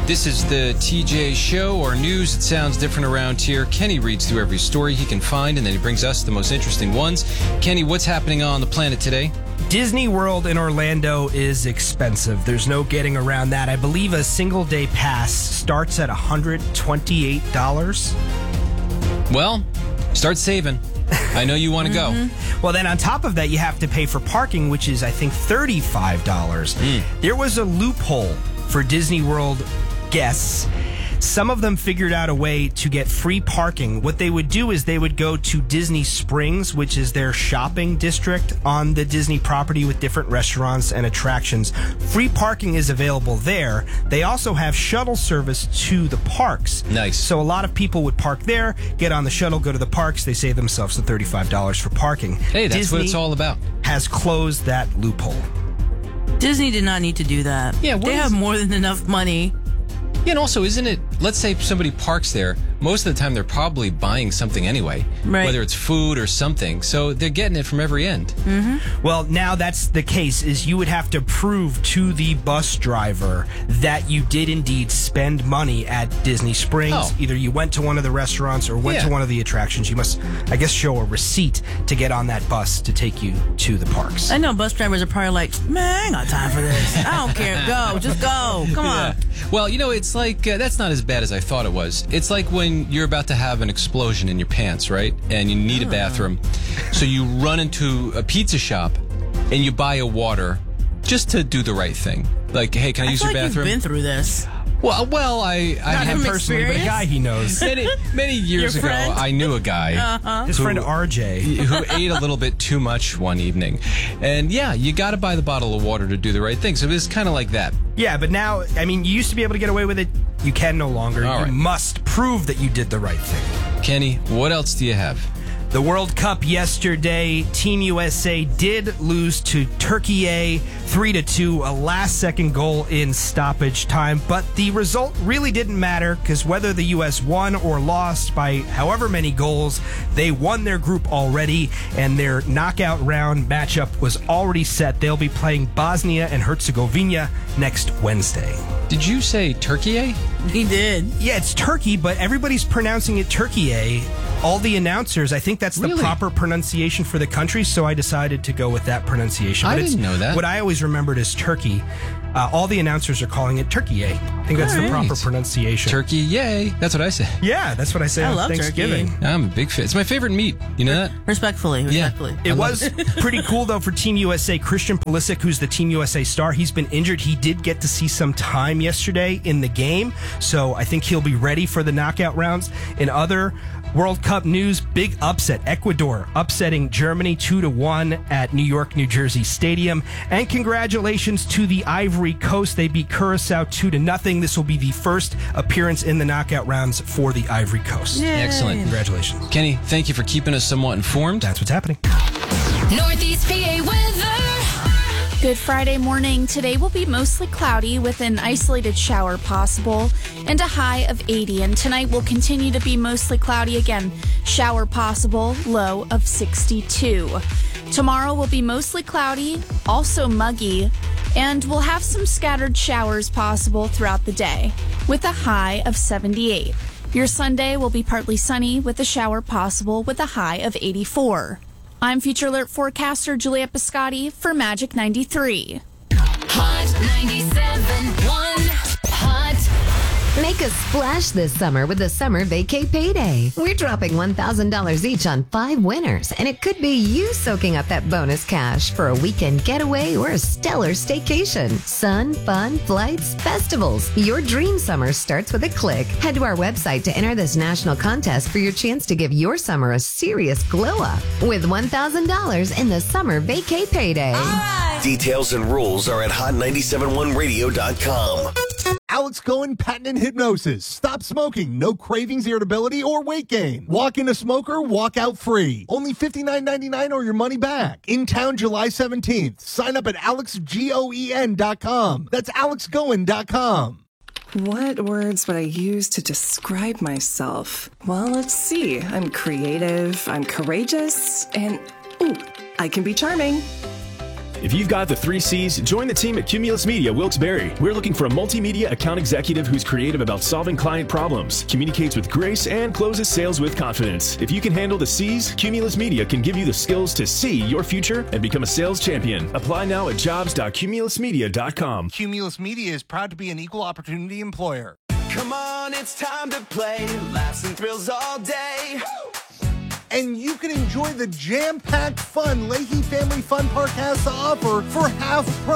This is the TJ Show, or news that sounds different around here. Kenny reads through every story he can find, and then he brings us the most interesting ones. Kenny, what's happening on the planet today? Disney World in Orlando is expensive. There's no getting around that. I believe a single-day pass starts at $128. Well, start saving. I know you want to go. Well, then on top of that, you have to pay for parking, which is, I think, $35. There was a loophole for Disney World guests. Some of them figured out a way to get free parking. What they would do is they would go to Disney Springs, which is their shopping district on the Disney property with different restaurants and attractions. Free parking is available there. They also have shuttle service to the parks. Nice. So a lot of people would park there, get on the shuttle, go to the parks. They save themselves the $35 for parking. Hey, that's Disney what it's all about. has closed that loophole. Disney did not need to do that. Yeah, they have more than enough money. Yeah, and also, isn't it, let's say somebody parks there, most of the time they're probably buying something anyway, right, whether it's food or something, so they're getting it from every end. Well, now that's the case, is you would have to prove to the bus driver that you did indeed spend money at Disney Springs. Oh. Either you went to one of the restaurants or went to one of the attractions. You must, I guess, show a receipt to get on that bus to take you to the parks. I know bus drivers are probably like, man, I ain't got time for this. I don't care. Go. Just go. Come on. Well, you know, it's like, that's not as bad as I thought it was. It's like when you're about to have an explosion in your pants, right? And you need a bathroom. So you run into a pizza shop and you buy a water just to do the right thing. Like, hey, can I use your bathroom? You've been through this. Well, I Not him from personally, but a guy he knows. many years Your ago, friend? I knew a guy His friend RJ. who ate a little bit too much one evening. And yeah, you got to buy the bottle of water to do the right thing. So it's kind of like that. Yeah, but now, I mean, you used to be able to get away with it. You can no longer. All right. You must prove that you did the right thing. Kenny, what else do you have? The World Cup yesterday, Team USA did lose to Turkey 3-2, a last-second goal in stoppage time. But the result really didn't matter because whether the U.S. won or lost by however many goals, they won their group already, and their knockout round matchup was already set. They'll be playing Bosnia and Herzegovina next Wednesday. Did you say Turkey? He did. Yeah, it's Turkey, but everybody's pronouncing it Turkey. All the announcers, I think that's the proper pronunciation for the country, so I decided to go with that pronunciation. I didn't know that. What I always remembered is Turkey. All the announcers are calling it Turkey. I think that's the proper pronunciation. Turkey, yay. That's what I say. Yeah, that's what I say I on love Thanksgiving. turkey. I'm a big fan. It's my favorite meat. You know that? Respectfully. It was pretty cool, though, for Team USA. Christian Pulisic, who's the Team USA star, he's been injured. He did get to see some time yesterday in the game, so I think he'll be ready for the knockout rounds. In other World Cup news, big upset. Ecuador upsetting Germany 2-1 at New York, New Jersey Stadium. And congratulations to the Ivory Coast. They beat Curacao 2-0. This will be the first appearance in the knockout rounds for the Ivory Coast. Yay. Excellent. Congratulations. Kenny, thank you for keeping us somewhat informed. That's what's happening. Northeast PA weather. Good Friday morning. Today will be mostly cloudy with an isolated shower possible and a high of 80. And tonight will continue to be mostly cloudy again. Shower possible, low of 62. Tomorrow will be mostly cloudy, also muggy, and we'll have some scattered showers possible throughout the day with a high of 78. Your Sunday will be partly sunny with a shower possible with a high of 84. I'm Future Alert forecaster Juliette Biscotti for Magic 93. Hot 97.1. Hot. Make a splash this summer with the Summer Vacay Payday. We're dropping $1,000 each on 5 winners, and it could be you soaking up that bonus cash for a weekend getaway or a stellar staycation. Sun, fun, flights, festivals. Your dream summer starts with a click. Head to our website to enter this national contest for your chance to give your summer a serious glow up with $1,000 in the Summer Vacay Payday. Details and rules are at hot971radio.com. Alex Cohen Patent and Hypnosis. Stop smoking. No cravings, irritability, or weight gain. Walk in a smoker, walk out free. Only $59.99 or your money back. In town July 17th. Sign up at alexgoen.com. That's alexgoen.com. What words would I use to describe myself? Well, let's see. I'm creative, I'm courageous, and, ooh, I can be charming. If you've got the 3 C's, join the team at Cumulus Media Wilkes-Barre. We're looking for a multimedia account executive who's creative about solving client problems, communicates with grace, and closes sales with confidence. If you can handle the C's, Cumulus Media can give you the skills to see your future and become a sales champion. Apply now at jobs.cumulusmedia.com. Cumulus Media is proud to be an equal opportunity employer. Come on, it's time to play. Laughs and thrills all day. And you can enjoy the jam-packed fun Leahy Family Fun Park has to offer for half price.